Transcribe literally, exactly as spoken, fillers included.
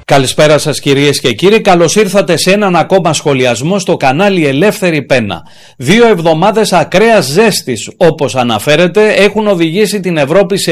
Καλησπέρα σας κυρίες και κύριοι, καλώς ήρθατε σε έναν ακόμα σχολιασμό στο κανάλι Ελεύθερη Πένα. Δύο εβδομάδες ακραίας ζέστης, όπως αναφέρεται, έχουν οδηγήσει την Ευρώπη σε